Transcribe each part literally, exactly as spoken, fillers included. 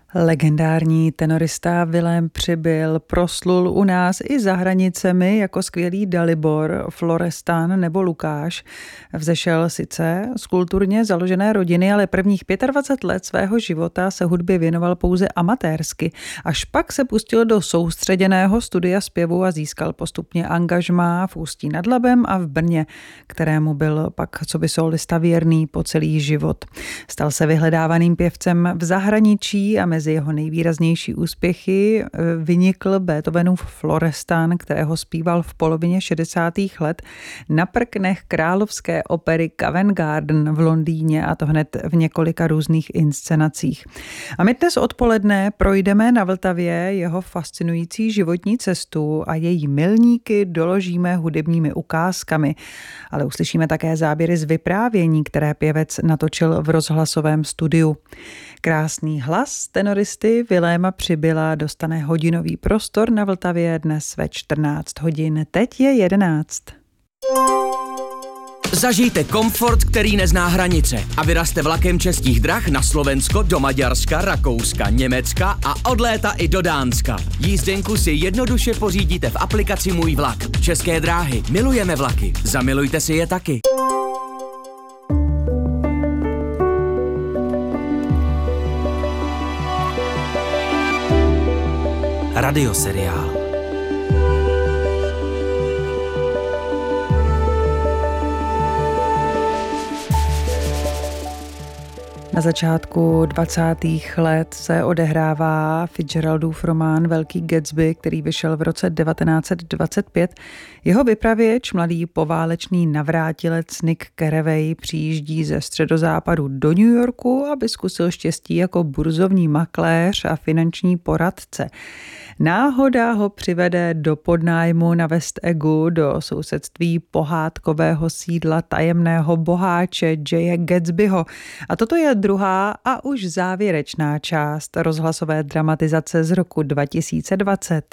Legendární tenorista Vilém Přibyl proslul u nás i za hranicemi jako skvělý Dalibor, Florestan nebo Lukáš. Vzešel sice z kulturně založené rodiny, ale prvních dvacet pět let svého života se hudbě věnoval pouze amatérsky. Až pak se pustil do soustředěného studia zpěvu a získal postupně angažmá v Ústí nad Labem a v Brně, kterému byl pak coby solista věrný po celý život. Stal se vyhledávaným pěvcem v zahraničí a mezi jeho nejvýraznější úspěchy vynikl Beethovenův Florestan, kterého zpíval v polovině šedesátých let na prknech královské opery Covent Garden v Londýně, a to hned v několika různých inscenacích. A my dnes odpoledne projdeme na Vltavě jeho fascinující životní cestu a její milníky doložíme hudebními ukázkami, ale uslyšíme také záběry z vyprávění, které pěvec natočil v rozhlasovém studiu. Krásný hlas tenoristy Viléma Přibyla dostane hodinový prostor na Vltavě dnes ve čtrnáct hodin. Teď je jedenáct. Zažijte komfort, který nezná hranice a vyrazte vlakem Českých drah na Slovensko, do Maďarska, Rakouska, Německa a od léta i do Dánska. Jízdenku si jednoduše pořídíte v aplikaci Můj vlak. České dráhy. Milujeme vlaky. Zamilujte si je taky. Radioseriál. Na začátku dvacátých let se odehrává Fitzgeraldův román Velký Gatsby, který vyšel v roce devatenáct set dvacet pět. Jeho vypravěč, mladý poválečný navrátilec Nick Carraway, přijíždí ze středozápadu do New Yorku, aby zkusil štěstí jako burzovní makléř a finanční poradce. Náhoda ho přivede do podnájmu na West Eggu do sousedství pohádkového sídla tajemného boháče Jaye Gatsbyho. A toto je druhá a už závěrečná část rozhlasové dramatizace z roku dva tisíce dvacet.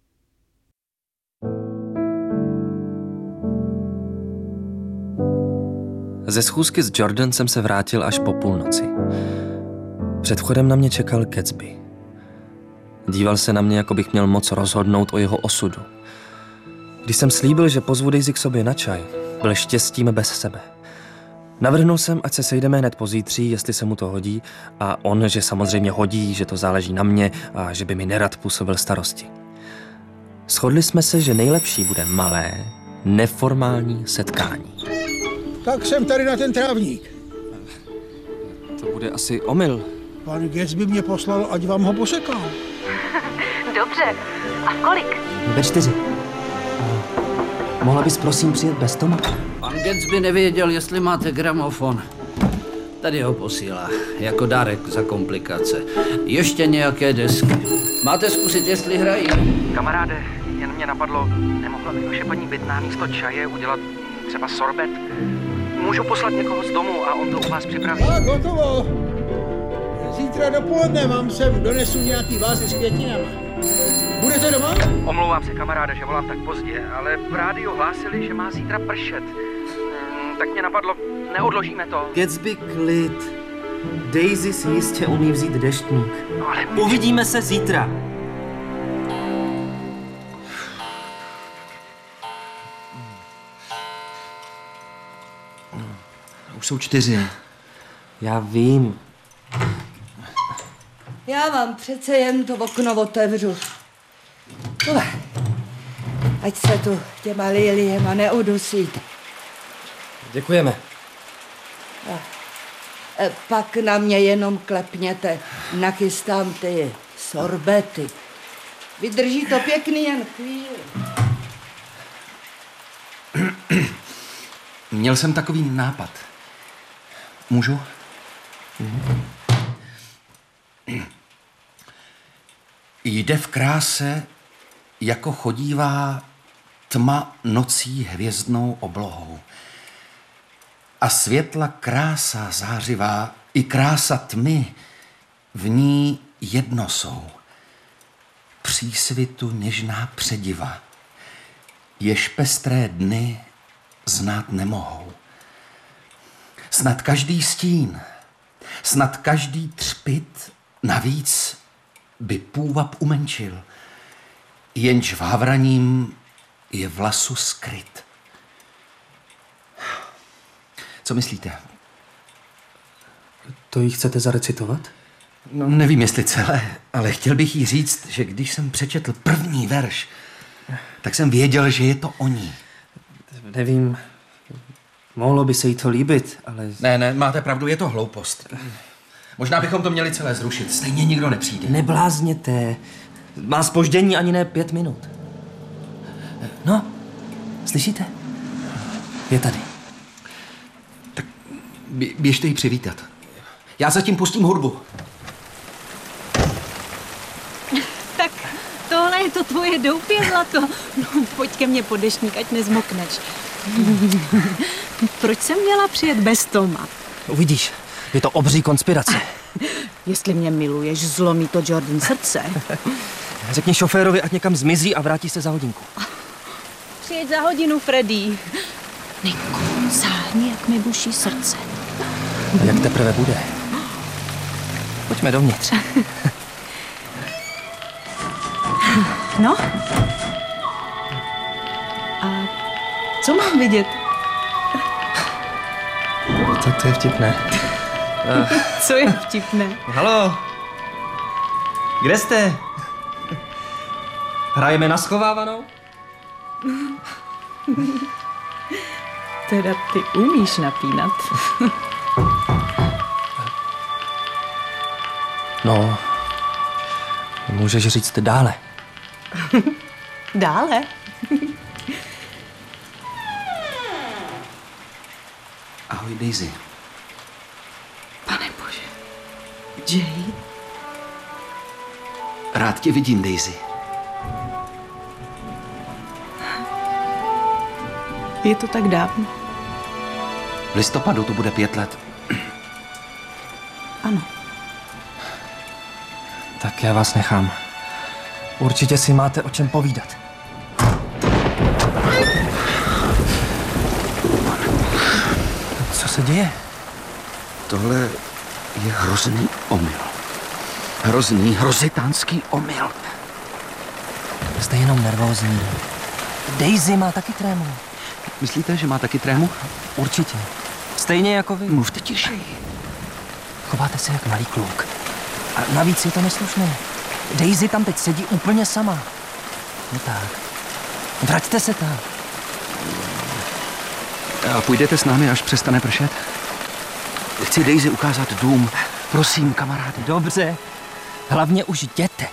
Ze schůzky s Jordan jsem se vrátil až po půlnoci. Před vchodem na mě čekal Gatsby. Díval se na mě, jako bych měl moc rozhodnout o jeho osudu. Když jsem slíbil, že pozvu Daisy k sobě na čaj, byl štěstím bez sebe. Navrhnul jsem, ať se sejdeme hned pozítří, jestli se mu to hodí, a on, že samozřejmě hodí, že to záleží na mě a že by mi nerad působil starosti. Shodli jsme se, že nejlepší bude malé, neformální setkání. Tak jsem tady na ten trávník. To bude asi omyl. Pan Gatsby mě poslal, ať vám ho posekám. Dobře. A v kolik? Ve čtyři. Mohla bys prosím přijet bez Toma? Pan Gatsby nevěděl, jestli máte gramofon. Tady ho posílá, jako dárek za komplikace. Ještě nějaké desky. Máte zkusit, jestli hrají? Kamaráde, jen mě napadlo, nemohla by vaše paní Bytná místo čaje udělat třeba sorbet? Můžu poslat někoho z domu a on to u vás připraví? Tak, hotovo. Zítra dopoledne vám sem donesu nějaký vázy s květinama. Budete doma? Omlouvám se, kamaráde, že volám tak pozdě, ale v rádiu hlásili, že má zítra pršet. Hmm, tak mě napadlo, neodložíme to. Gatsby, klid. Daisy si jistě umí vzít deštník. No, ale uvidíme se zítra. Už jsou čtyři. Já vím. Já vám přece jen to okno otevřu. Uf, ať se tu těma liliema neudusíte. Děkujeme. A, e, pak na mě jenom klepněte, nachystám ty sorbety. Vydrží to pěkný jen chvíli. Měl jsem takový nápad. Můžu? Mhm. Jde v kráse, jako chodívá tma nocí hvězdnou oblohou. A světla krása zářivá i krása tmy v ní jedno jsou. Přísvitu něžná přediva, jež pestré dny znát nemohou. Snad každý stín, snad každý třpyt navíc by půvab umenčil, jenž v havraním je vlasu skryt. Co myslíte? To jí chcete zarecitovat? No, nevím, jestli celé, ale chtěl bych jí říct, že když jsem přečetl první verš, tak jsem věděl, že je to o ní. Nevím, mohlo by se jí to líbit, ale... Ne, ne, máte pravdu, je to hloupost. Možná bychom to měli celé zrušit, stejně nikdo nepřijde. Neblázněte, má zpoždění ani ne pět minut. No, slyšíte? Je tady. Tak běžte jí přivítat. Já zatím pustím hudbu. Tak tohle je to tvoje doupě, zlato. No, pojď ke mně pod deštník, ať nezmokneš. Proč jsem měla přijet bez Toma? Uvidíš, je to obří konspirace. Jestli mě miluješ, zlomí to Jordan srdce. Řekni šoférovi, ať někam zmizí a vrátí se za hodinku. Přijeď za hodinu, Freddy. Niko, sáhni, jak mi buší srdce. A jak teprve bude? Pojďme dovnitř. No? A co mám vidět? Tak to je vtipné. Uh, Co je vtipné? Haló? Kde jste? Hrajeme na schovávanou? Teda ty umíš napínat. No, můžeš říct dále. Dále? Ahoj, Daisy. Pane bože. Jay? Rád tě vidím, Daisy. Je to tak dávno? V listopadu to bude pět let. Ano. Tak já vás nechám. Určitě si máte o čem povídat. Co se děje? Tohle je hrozný omyl. Hrozný, hrozitánský omyl. Jste jenom nervózní. Daisy má taky trému. Myslíte, že má taky trému? Určitě. Stejně jako vy. Mluvte tišeji. Chováte se jak malý kluk. A navíc je to neslušné. Daisy tam teď sedí úplně sama. No tak. Vraťte se tam. A půjdete s námi, až přestane pršet? Chci Daisy ukázat dům. Prosím, kamaráde. Dobře. Hlavně už jděte.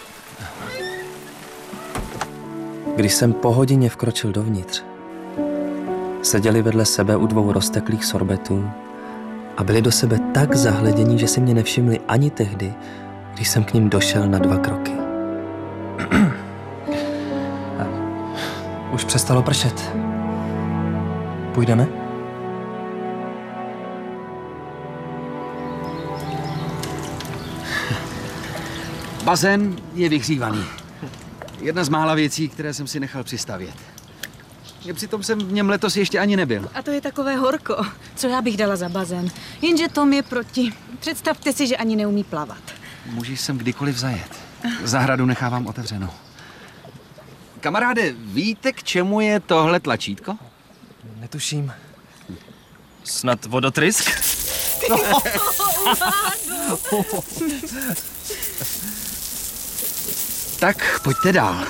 Když jsem po hodině vkročil dovnitř, seděli vedle sebe u dvou rozteklých sorbetů a byli do sebe tak zahledění, že si mě nevšimli ani tehdy, když jsem k ním došel na dva kroky. Už přestalo pršet. Půjdeme? Bazén je vyhřívaný. Jedna z mála věcí, které jsem si nechal přistavět. Přitom jsem v něm letos ještě ani nebyl. A to je takové horko. Co já bych dala za bazén? Jenže Tom je proti. Představte si, že ani neumí plavat. Můžeš sem kdykoliv zajet. Zahradu nechávám otevřenou. Kamaráde, víte, k čemu je tohle tlačítko? Netuším. Snad vodotrysk? Tak, pojďte dál.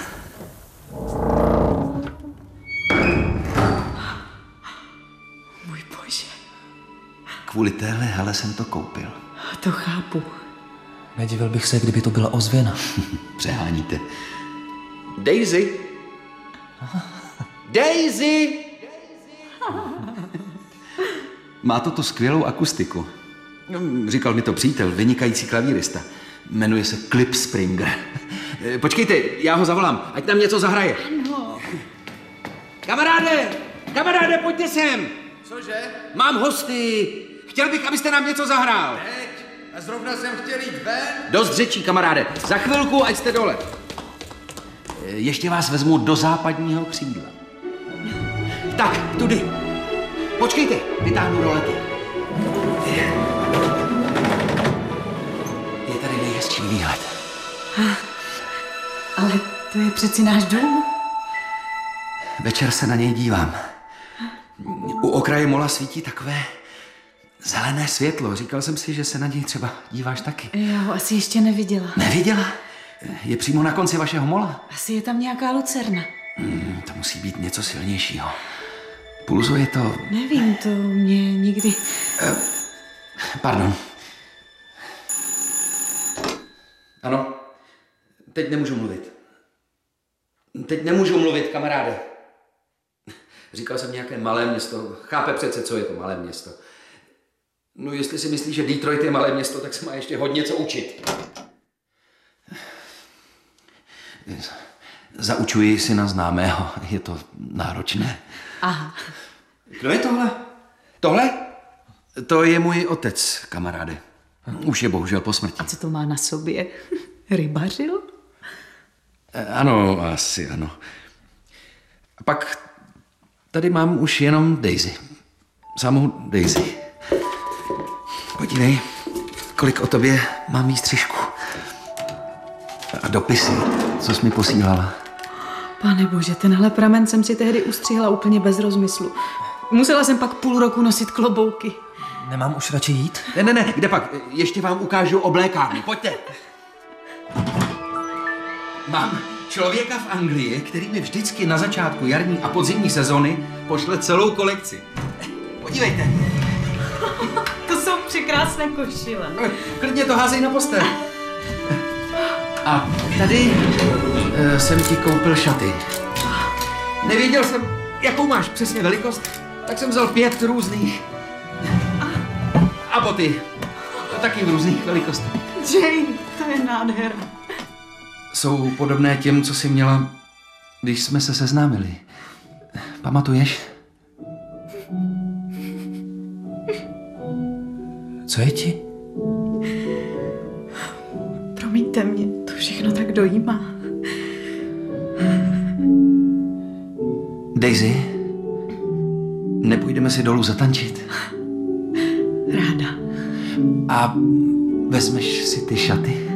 Můj bože. Kvůli téhle hele jsem to koupil. To chápu. Nedivil bych se, kdyby to byla ozvěna. Přeháníte. Daisy! Daisy! Má to tu skvělou akustiku. Říkal mi to přítel, vynikající klavírista. Jmenuje se Clip Springer. Počkejte, já ho zavolám, ať nám něco zahraje. Ano. Kamaráde! Kamaráde, pojďte sem! Cože? Mám hosty! Chtěl bych, abyste nám něco zahrál. Teď? A zrovna jsem chtěl jít ven? Dost řečí, kamaráde. Za chvilku, ať jste dole. Ještě vás vezmu do západního křídla. Tak, tudy. Počkejte, vytáhnu rolety. Je tady nejhezčí výhled. Ale to je přeci náš dům. Večer se na něj dívám. U okraje mola svítí takové zelené světlo. Říkal jsem si, že se na něj třeba díváš taky. Já ho asi ještě neviděla. Neviděla? Je přímo na konci vašeho mola. Asi je tam nějaká lucerna. Hmm, to musí být něco silnějšího. Pulzuje to... Nevím, to mě nikdy... Uh, pardon. Ano, teď nemůžu mluvit. Teď nemůžu mluvit, kamaráde. Říkal jsem nějaké malé město. Chápe přece, co je to malé město. No jestli si myslí, že Detroit je malé město, tak se má ještě hodně co učit. Zaučuji si na známého. Je to náročné. Aha. Kdo je tohle? Tohle? To je můj otec, kamaráde. Už je bohužel po smrti. A co to má na sobě? Rybařil? Ano, asi ano. A pak tady mám už jenom Daisy. Samou Daisy. Podívej, kolik o tobě mám výstřižku. A dopisy, co jsi mi posílala. Pane bože, tenhle pramen jsem si tehdy ustřihla úplně bez rozmyslu. Musela jsem pak půl roku nosit klobouky. Nemám už radši jít? Ne, ne, ne, kde pak? Ještě vám ukážu oblékárnu. Pojďte. Mám člověka v Anglii, který mi vždycky na začátku jarní a podzimní sezony pošle celou kolekci. Podívejte. To jsou překrásné košile. Klidně to házej na postel. A tady uh, jsem ti koupil šaty. Nevěděl jsem, jakou máš přesně velikost, tak jsem vzal pět různých. A boty. Taky v různých velikostech. Jane, to je nádhera. Jsou podobné těm, co jsi měla, když jsme se seznámili. Pamatuješ? Co je ti? Promiňte mě, to všechno tak dojímá. Daisy, nepůjdeme si dolů zatančit? Ráda. A vezmeš si ty šaty?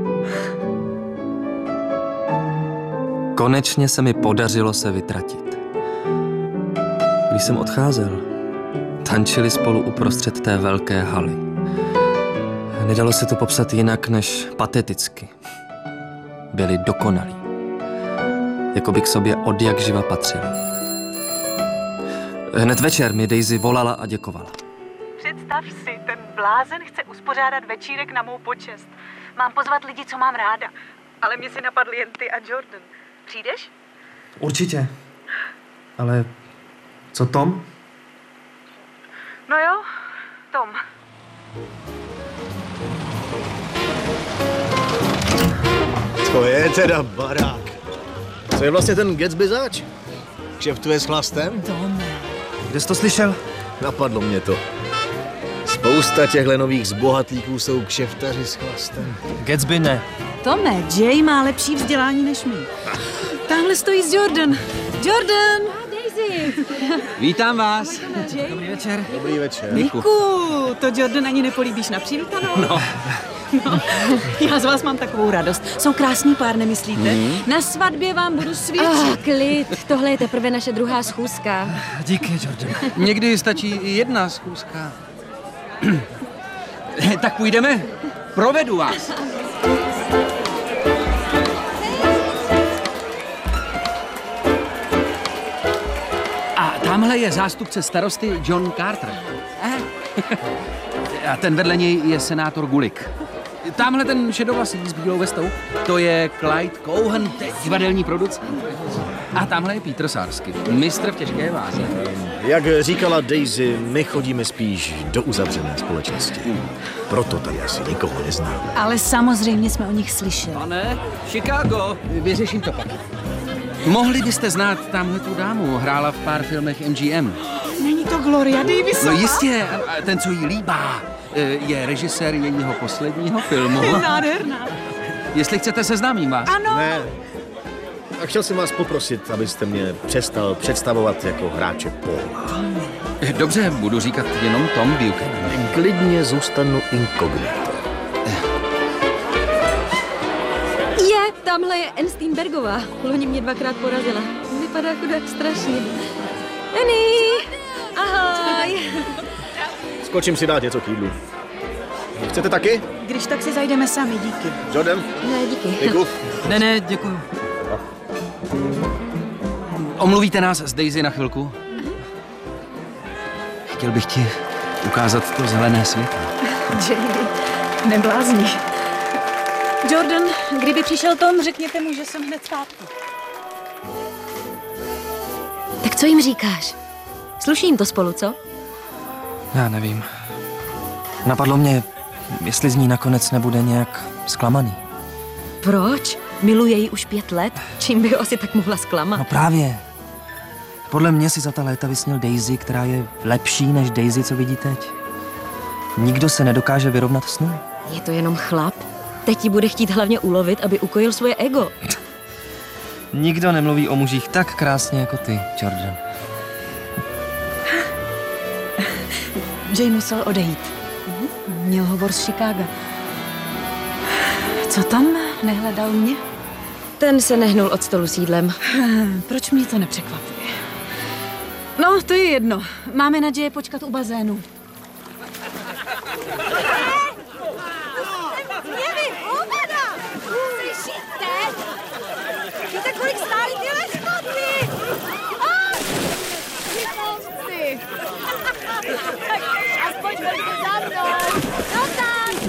Konečně se mi podařilo se vytratit. Když jsem odcházel, tančili spolu uprostřed té velké haly. Nedalo se to popsat jinak než pateticky. Byli dokonalí. Jako by k sobě odjakživa patřili. Hned večer mi Daisy volala a děkovala. Představ si, ten blázen chce uspořádat večírek na mou počest. Mám pozvat lidi, co mám ráda. Ale mě si napadly jen ty a Jordan. Přijdeš? Určitě. Ale co Tom? No jo, Tom. To je teda barák. Co je vlastně ten Gatsby zač? Kšeftuje s chlastem? Tome. Kde jsi to slyšel? Napadlo mě to. Spousta těchhle nových zbohatlíků jsou kšeftaři s chlastem. Gatsby ne. Tome, Jay má lepší vzdělání než my. Tamhle stojí z Jordan. Jordan! A Daisy! Vítám vás. Dobrý večer. Dobrý večer. Niku, to Jordan ani nepolíbíš na přivítanou? No. No, já z vás mám takovou radost. Jsou krásný pár, nemyslíte? Mm. Na svatbě vám budu svědčit. Ah, klid, tohle je teprve naše druhá schůzka. Díky, Jordan. Někdy stačí i jedna schůzka. Tak půjdeme? Provedu vás. A tamhle je zástupce starosty John Carter. A ten vedle něj je senátor Gulick. Tamhle ten šedovlasý s bílou vestou, to je Clyde Cohen, to je divadelní producent. A tamhle je Peter Sarsky, mistr v těžké váze. Jak říkala Daisy, my chodíme spíš do uzavřené společnosti. Proto tady asi nikoho neznáme. Ale samozřejmě jsme o nich slyšeli. Pane, Chicago, vyřeším to pak. Mohli byste znát tamhle tu dámu, hrála v pár filmech M G M. Není to Gloria Davisová? No jistě, ten, co jí líbá, je režisér jejího posledního filmu. Je nádherná. Jestli chcete, seznámím vás. Ano. Ne. A chtěl jsem vás poprosit, abyste mě přestal představovat jako hráče póla. Dobře, budu říkat jenom Tom Buchanan. Klidně zůstanu inkognito. tamhle je Anne Steenbergová. Loni mě dvakrát porazila. Vypadá chudák strašně. Annie! Ahoj! Skočím si dát něco k jídlu. Chcete taky? Když tak si zajdeme sami, díky. Jordan? Ne, díky. Děkuju. Ne, ne, děkuju. Omluvíte nás s Daisy na chvilku? Chtěl bych ti ukázat to zelené světlo. Jamie, neblázni. Jordan, kdyby přišel Tom, řekněte mu, že jsem hned zpátky. Tak co jim říkáš? Sluší jim to spolu, co? Já nevím. Napadlo mě, jestli z ní nakonec nebude nějak zklamaný. Proč? Miluje ji už pět let? Čím by ho asi tak mohla zklamat? No právě. Podle mě si za ta léta vysnil Daisy, která je lepší než Daisy, co vidí teď. Nikdo se nedokáže vyrovnat snu. Je to jenom chlap. Teď ti bude chtít hlavně ulovit, aby ukojil svoje ego. Nikdo nemluví o mužích tak krásně jako ty, Jordan. Jay musel odejít. Měl hovor z Chicaga. Co tam? Nehledal mě? Ten se nehnul od stolu s jídlem. Proč mě to nepřekvapuje? No, to je jedno. Máme naděje počkat u bazénu. Nevím, hovada! Slyšíte? Víte, kolik stály tyhle škoty? Vypolci! Aspoň pojďte za mnou! No tam!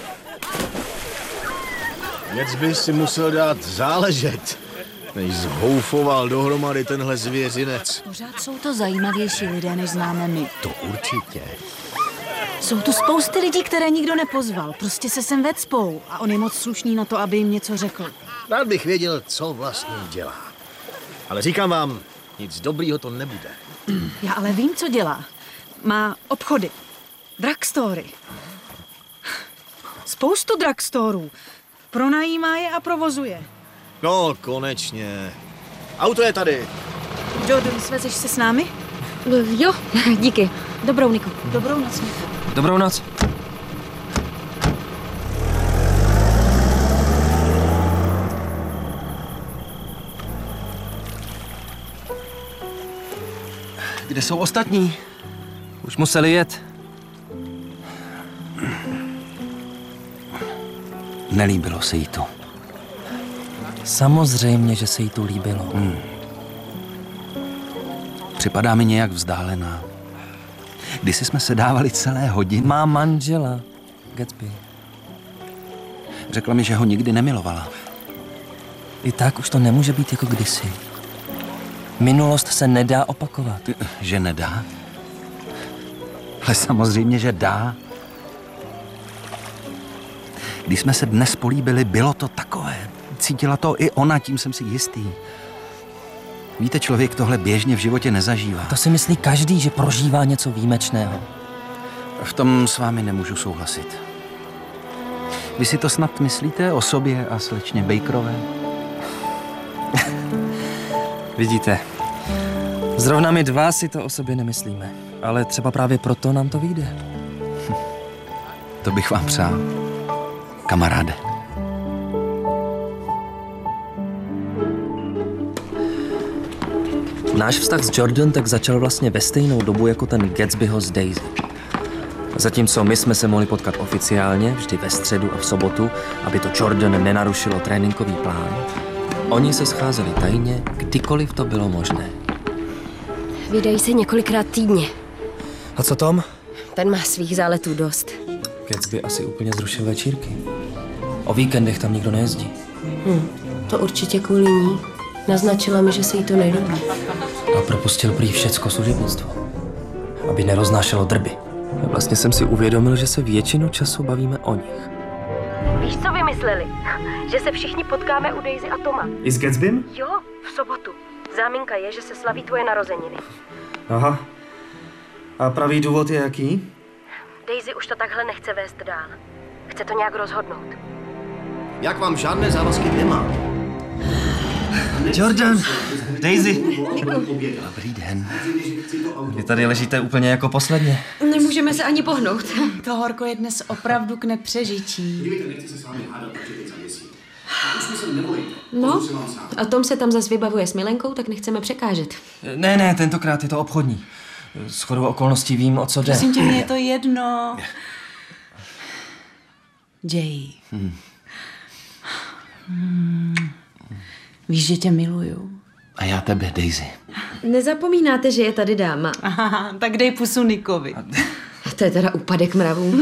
Gatsby si musel dát záležet, než zhoufoval dohromady tenhle zvěřinec. Pořád jsou to zajímavější lidé, než známe my. To určitě. Jsou tu spousty lidí, které nikdo nepozval. Prostě se sem vecpou a on je moc slušný na to, aby jim něco řekl. Rád bych věděl, co vlastně dělá. Ale říkám vám, nic dobrýho to nebude. Já ale vím, co dělá. Má obchody, drugstory. Spoustu drugstorů. Pronajímá je a provozuje. No, konečně. Auto je tady. Jordan, svezeš se s námi? Jo, díky. Dobrou, Niko. Dobrou noc, Niko. Dobrou noc. Kde jsou ostatní? Už museli jet. Nelíbilo se jí to. Samozřejmě, že se jí to líbilo. Hmm. Připadá mi nějak vzdálená. Kdysi jsme se dávali celé hodiny. Má manžela, Gatsby. Řekla mi, že ho nikdy nemilovala. I tak už to nemůže být jako kdysi. Minulost se nedá opakovat. Že nedá? Ale samozřejmě, že dá. Když jsme se dnes políbili, bylo to takové. Cítila to i ona, tím jsem si jistý. Víte, člověk tohle běžně v životě nezažívá. To si myslí každý, že prožívá něco výjimečného. V tom s vámi nemůžu souhlasit. Vy si to snad myslíte o sobě a slečně Bakerové? Vidíte, zrovna my dva si to o sobě nemyslíme, ale třeba právě proto nám to vyjde. To bych vám přál, kamaráde. Náš vztah s Jordan tak začal vlastně ve stejnou dobu jako ten Gatsbyho s Daisy. Zatímco my jsme se mohli potkat oficiálně, vždy ve středu a v sobotu, aby to Jordan nenarušilo tréninkový plán, oni se scházeli tajně, kdykoliv to bylo možné. Vydají se několikrát týdně. A co Tom? Ten má svých záletů dost. Gatsby asi úplně zrušil večírky. O víkendech tam nikdo nejezdí. Hm, to určitě kvůli ní. Naznačila mi, že se jí to nelíbí. A propustil prý všecko služebnictvo, aby neroznášelo drby. A vlastně jsem si uvědomil, že se většinu času bavíme o nich. Víš, co vymysleli? Že se všichni potkáme u Daisy a Toma. I s Gatsbym? Jo, v sobotu. Záminka je, že se slaví tvoje narozeniny. Aha. A pravý důvod je jaký? Daisy už to takhle nechce vést dál. Chce to nějak rozhodnout. Jak vám žádné závazky nemá? Jordan, Daisy. Dobrý den. Vy tady ležíte úplně jako posledně. Nemůžeme se ani pohnout. To horko je dnes opravdu k nepřežití. Už mi sem nevolejte. No, a Tom se tam zase vybavuje s Milenkou, tak nechceme překážet. Ne, ne, tentokrát je to obchodní. Shodou okolností vím, o co jde. Prosím tě, mně je to jedno. Jay. Hmm. Hmm. Víš, že tě miluju. A já tebe, Daisy. Nezapomínáte, že je tady dáma. Aha, tak dej pusu Nikovi. To je teda úpadek mravů.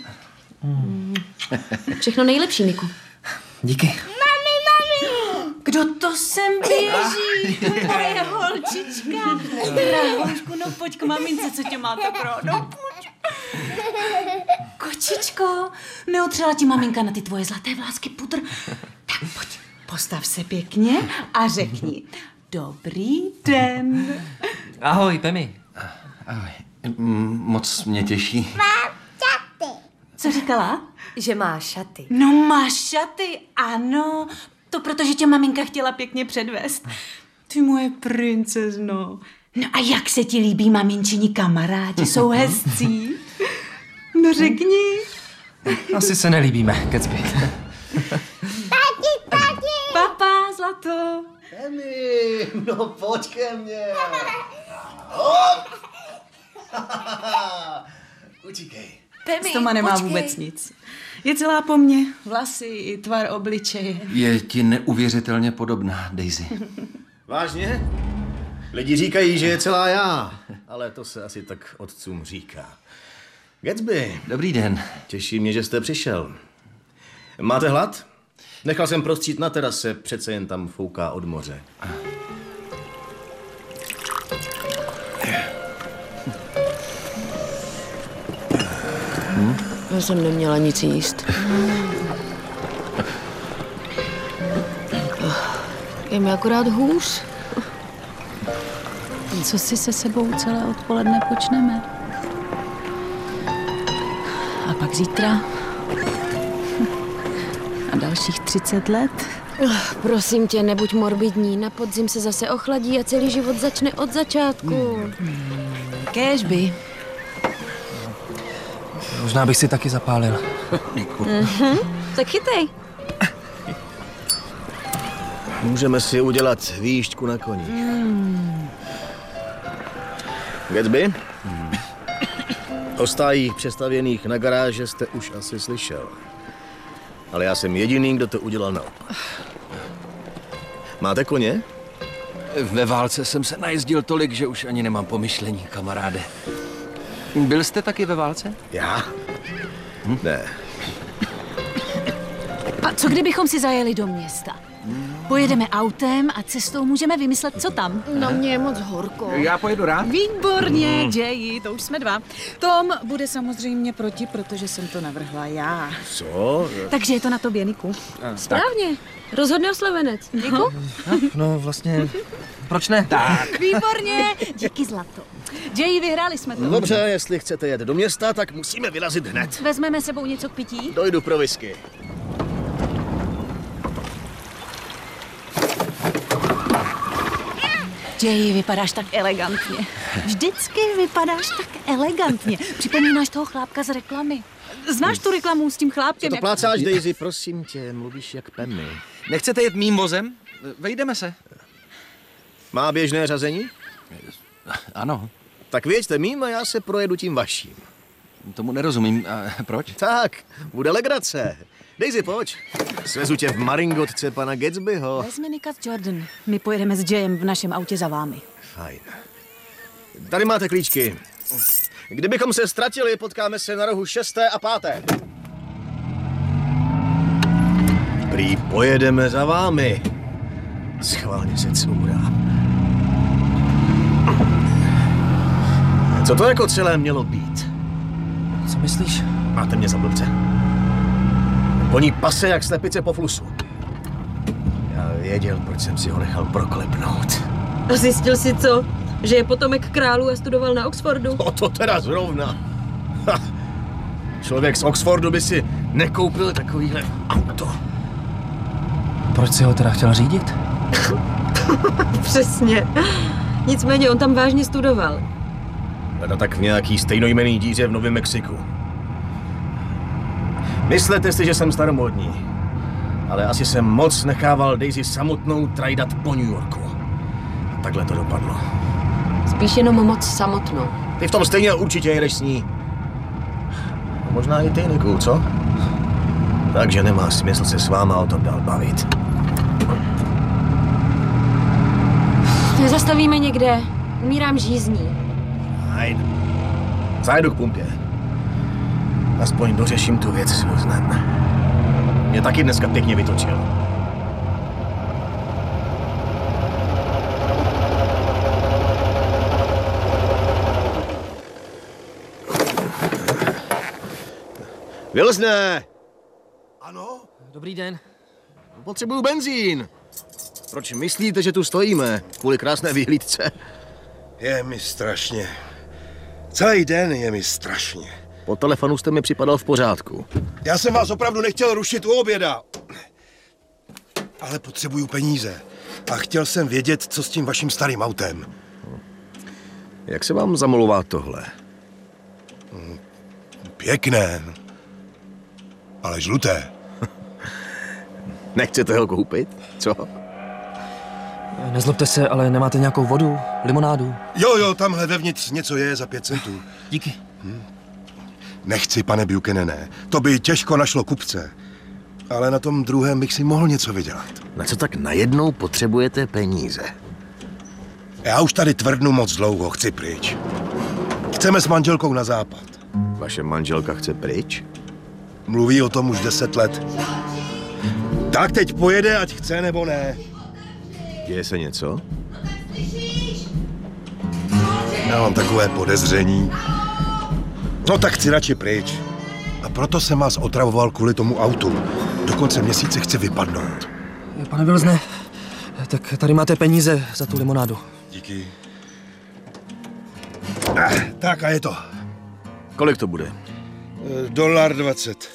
Všechno nejlepší, Niku. Díky. Mami, mami! Kdo to sem běží? Moje holčička. Drahošku, no pojď k mamince, co tě má tak ráda. No pojď. Kočičko, neotřela ti maminka na ty tvoje zlaté vlásky pudr. Tak pojď, postav se pěkně a řekni dobrý den. Ahoj, Pemi. Ahoj. M- moc mě těší. Mám šaty. Co říkala? Že má šaty. No máš šaty, ano. To protože tě maminka chtěla pěkně předvést. Ty moje princezno. No a jak se ti líbí maminčini kamarádi? Jsou hezcí? No řekni. Asi se nelíbíme, Gatsby. Tati, tati! Papa, zlato. Emi, no pojď ke mně. Hop! Utíkej. S Toma nemá počkej. Vůbec nic. Je celá po mně. Vlasy i tvar obličeje. Je ti neuvěřitelně podobná, Daisy. Vážně? Lidi říkají, že je celá já, ale to se asi tak otcům říká. Gatsby. Dobrý den. Těší mě, že jste přišel. Máte hlad? Nechal jsem prostřít na terase, přece jen tam fouká od moře. Hm? Já jsem neměla nic jíst. Je mi akorát hůř. Co si se sebou celé odpoledne počneme? A pak zítra? A dalších třicet let? Prosím tě, nebuď morbidní. Na podzim se zase ochladí a celý život začne od začátku. Kéžby. Možná bych si taky zapálil. Mhm. Tak chytej. Můžeme si udělat výšťku na koni. Mm. Gatsby? Hmm. O stájích přestavěných na garáže jste už asi slyšel. Ale já jsem jediný, kdo to udělal naopak. Máte koně? Ve válce jsem se najezdil tolik, že už ani nemám pomyšlení, kamaráde. Byl jste taky ve válce? Já? Hm? Ne. A co kdybychom si zajeli do města? Pojedeme autem a cestou můžeme vymyslet, co tam. Na mě je moc horko. Já pojedu rád. Výborně, Jay, to už jsme dva. Tom bude samozřejmě proti, protože jsem to navrhla já. Co? Takže je to na tobě, Niku. Správně. Rozhodne oslovenec. Niku? No, no vlastně, proč ne? Tak. Výborně, díky zlato. Jay, vyhráli jsme to. Dobře, jestli chcete jet do města, tak musíme vyrazit hned. Vezmeme sebou něco k pití? Dojdu pro whisky. Jay, vypadáš tak elegantně. Vždycky vypadáš tak elegantně. Připomínáš toho chlápka z reklamy. Znáš tu reklamu s tím chlápkem? Co to plácáš, Daisy? Prosím tě, mluvíš jak Pemi. Nechcete jet mým vozem? Vejdeme se. Má běžné řazení? Ano. Tak věďte mým a já se projedu tím vaším. Tomu nerozumím. A proč? Tak, bude legrace. Daisy, pojď. Svezu tě v maringotce pana Gatsbyho. Vezmi Nika s Jordan. My pojedeme s Jayem v našem autě za vámi. Fajn. Tady máte klíčky. Kdybychom se ztratili, potkáme se na rohu šesté a páté. Prý pojedeme za vámi. Schválně se courám. Co to jako celé mělo být? Co myslíš? Máte mě za blbce? Koní pase jak slepice po flusu. Já věděl, proč jsem si ho nechal proklepnout. A zjistil si co? Že je potomek králů a studoval na Oxfordu? O to teda zrovna. Ha. Člověk z Oxfordu by si nekoupil takovýhle auto. Proč si ho teda chtěl řídit? Přesně. Nicméně on tam vážně studoval. No tak v nějaký stejnojmenný díře v Novém Mexiku. Myslete si, že jsem staromódní. Ale asi jsem moc nechával Daisy samotnou trajdat po New Yorku. A takhle to dopadlo. Spíš jenom moc samotnou. Ty v tom stejně určitě jedeš s ní. Možná i ty, Niku, co? Takže nemá smysl se s váma o tom dál bavit. Nezastavíme někde. Umírám žízní. Hajde. Zajdu k pumpě. Aspoň dořeším tu věc s Wilsonem. Mě taky dneska pěkně vytočil. Wilsone! Ano? Dobrý den. Potřebuju benzín. Proč myslíte, že tu stojíme? Kvůli krásné vyhlídce? Je mi strašně. Celý den je mi strašně. Po telefonu jste mi připadal v pořádku. Já jsem vás opravdu nechtěl rušit u oběda. Ale potřebuju peníze. A chtěl jsem vědět, co s tím vaším starým autem. Jak se vám zamlouvá tohle? Pěkné. Ale žluté. Nechcete ho koupit? Co? Nezlobte se, ale nemáte nějakou vodu, limonádu? Jo, jo, tamhle vevnitř něco je za pět centů. Díky. Hm? Nechci, pane Buchanane. To by těžko našlo kupce. Ale na tom druhém bych si mohl něco vydělat. Na co tak najednou potřebujete peníze? Já už tady tvrdnu moc dlouho, chci pryč. Chceme s manželkou na západ. Vaše manželka chce pryč? Mluví o tom už deset let. Tak teď pojede, ať chce nebo ne. Děje se něco? Já mám takové podezření. No tak chci radši pryč. A proto jsem vás otravoval kvůli tomu autu. Do konce měsíce chci vypadnout. Pane Wilsone, tak tady máte peníze za tu limonádu. Díky. Eh, tak a je to. Kolik to bude? Dolar dvacet.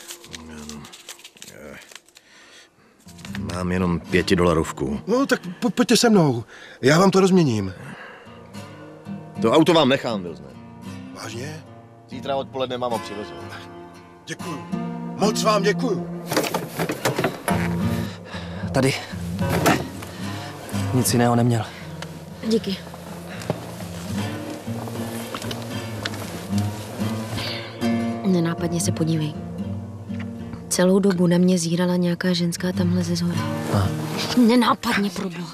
Mám jenom pětidolarovku. No tak po, pojďte se mnou. Já vám to rozměním. To auto vám nechám, Wilsone. Vážně? Zítra odpoledne mám ho přivezu. Děkuju. Moc vám děkuju. Tady. Nic jiného neměl. Díky. Nenápadně se podívej. Celou dobu na mě zírala nějaká ženská tamhle ze zhora. A. Nenápadně, pro boha.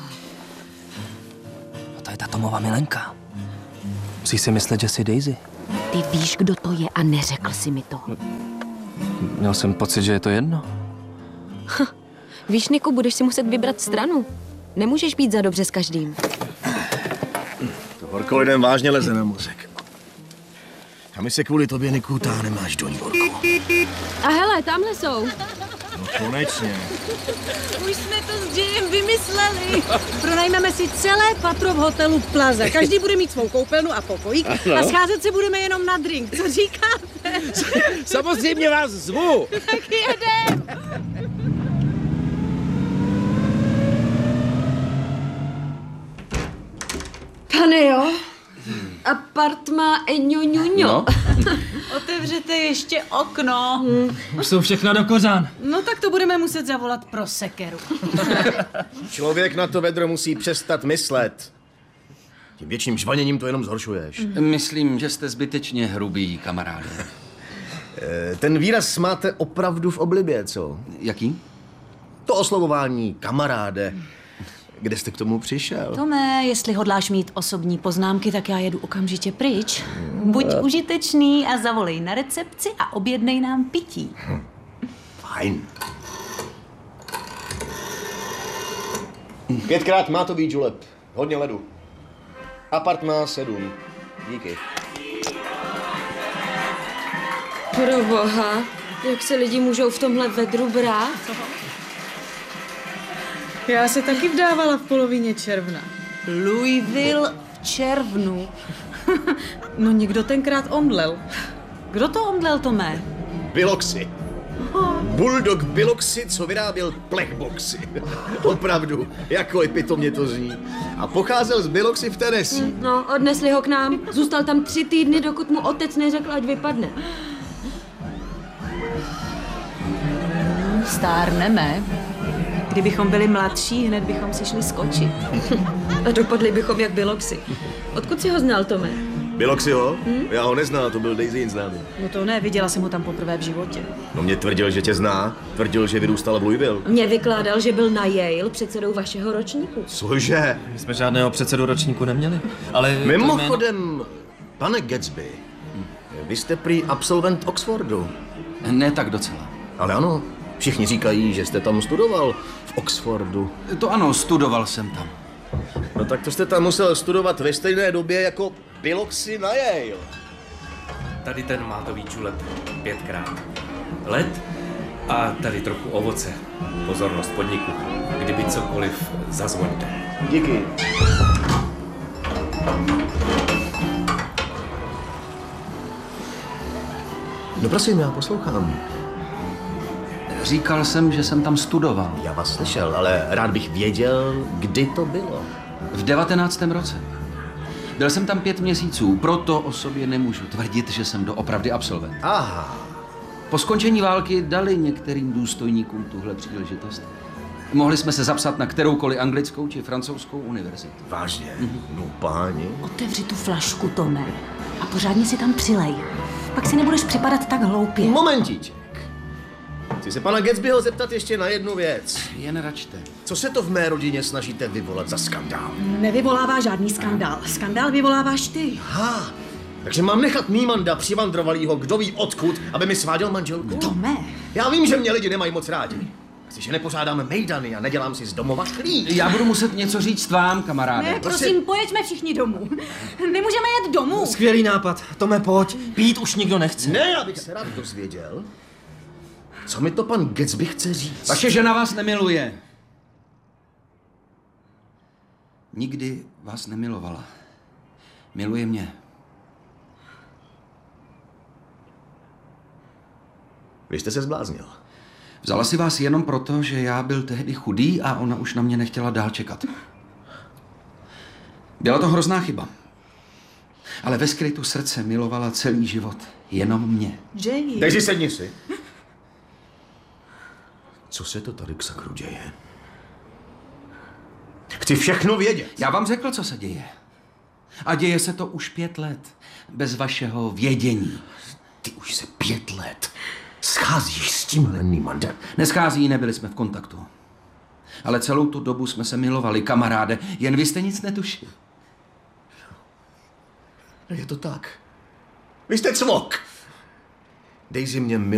No to je ta Tomova milenka. Musíš si myslet, že jsi Daisy. Ty víš, kdo to je a neřekl si mi to. Měl jsem pocit, že je to jedno. Ha, víš, Niku, budeš si muset vybrat stranu. Nemůžeš být za dobře s každým. To horko lidem vážně leze na mozek. A my se kvůli tobě, Niku, táhneme až do New Yorku. A hele, tamhle jsou. No konečně. Už jsme to s Jayem vymysleli. Pronajmeme si celé patro v hotelu Plaza. Každý bude mít svou koupelnu a pokojík. Ano. A scházet se budeme jenom na drink. Co říkáte? Samozřejmě vás zvu. Tak jedem. Pane jo, apartma eňoňuňo. No. Otevřete ještě okno. Hmm. Už jsou všechno do kořán. No tak to budeme muset zavolat pro sekeru. Člověk na to vedro musí přestat myslet. Tím větším žvaněním to jenom zhoršuješ. Myslím, že jste zbytečně hrubý, kamaráde. Ten výraz máte opravdu v oblibě, co? Jaký? To oslovování kamaráde. Kde jste k tomu přišel? Tome, jestli hodláš mít osobní poznámky, tak já jedu okamžitě pryč. Buď užitečný a zavolej na recepci a objednej nám pití. Hm. Fajn. Pětkrát má to být julep. Hodně ledu. Apartmá sedm. Díky. Pro boha, jak se lidi můžou v tomhle vedru brát? Já se taky vdávala v polovině června. Louisville v červnu. No někdo tenkrát omdlel. Kdo to omdlel, Tome? Biloxi. Bulldog Biloxi, co vyráběl plechboxy. Opravdu, jako epitomně to zní. A pocházel z Biloxi v Tennessee. No, odnesli ho k nám. Zůstal tam tři týdny, dokud mu otec neřekl, ať vypadne. Stárneme. Kdybychom byli mladší, hned bychom si šli skočit. A dopadli bychom jak Biloxi. Odkud jsi ho znal, Tome? Biloxiho? Hmm? Já ho neznal, to byl Daisy jen známý. No to ne, viděla jsem ho tam poprvé v životě. No mě tvrdil, že tě zná, tvrdil, že vyrůstal v Louisville. Mě vykládal, že byl na Yale předsedou vašeho ročníku. Cože? My jsme žádného předsedu ročníku neměli, ale... Mimochodem, jméno... pane Gatsby, vy jste prý absolvent Oxfordu. Ne tak docela. Ale ano, všichni říkají, že jste tam studoval v Oxfordu. To ano, studoval jsem tam. No tak to jste tam musel studovat ve stejné době jako Biloxi na Yale. Tady ten mátový čulet pětkrát. Led a tady trochu ovoce. Pozornost podniku. Kdyby cokoliv, zazvoňte. Díky. No prosím, já poslouchám. Říkal jsem, že jsem tam studoval. Já vás slyšel, ale rád bych věděl, kdy to bylo. V devatenáctém roce. Byl jsem tam pět měsíců, proto o sobě nemůžu tvrdit, že jsem doopravdy absolvent. Aha. Po skončení války dali některým důstojníkům tuhle příležitost. Mohli jsme se zapsat na kteroukoliv anglickou či francouzskou univerzitu. Vážně? Mm-hmm. No páni. Otevři tu flašku, Tome, a pořádně si tam přilej. Pak si nebudeš připadat tak hloupě. Momentíček. Chci se pana Gatsbyho zeptat ještě na jednu věc. Jen račte. Co se to v mé rodině snažíte vyvolat za skandál? Nevyvolává žádný skandál. Skandál vyvoláváš ty. Aha, takže mám nechat Mímanda přivandrovalýho kdo ví odkud, aby mi sváděl manželku? Tome. Já vím, že mě lidi nemají moc rádi. Že nepořádáme mejdany a nedělám si z domova klíč. Já budu muset něco říct vám, kamaráde. Ne, prosím, pojeďme všichni domů. Nemůžeme jet domů. Skvělý nápad. Tome, pojď. Pít už nikdo nechce. Ne, já bych se rád dozvěděl, co mi to pan Gatsby chce říct. Vaše žena vás nemiluje. Nikdy vás nemilovala. Miluje mě. Vy jste se zbláznil. Vzala si vás jenom proto, že já byl tehdy chudý a ona už na mě nechtěla dál čekat. Byla to hrozná chyba. Ale ve skrytu srdce milovala celý život. Jenom mě. Jay. Daisy, sedni si. Co se to tady k sakru děje? Chci všechno vědět. Já vám řekl, co se děje. A děje se to už pět let. Bez vašeho vědění. Ty už se pět let scházíš s tímhle Mímandem. Neschází, nebyli jsme v kontaktu. Ale celou tu dobu jsme se milovali, kamaráde, jen vy jste nic netušili. Je to tak. Vy jste cvok. Daisy mě miluje.